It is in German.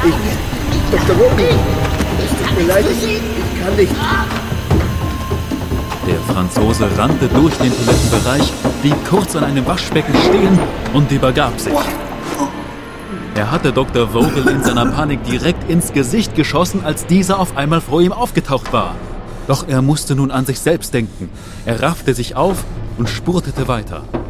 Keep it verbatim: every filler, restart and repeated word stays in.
Ich, Doktor Vogel, es tut mir leid, ich, ich kann nicht. Der Franzose rannte durch den Toilettenbereich, blieb kurz an einem Waschbecken stehen und übergab sich. Er hatte Doktor Vogel in seiner Panik direkt ins Gesicht geschossen, als dieser auf einmal vor ihm aufgetaucht war. Doch er musste nun an sich selbst denken. Er raffte sich auf und spurtete weiter.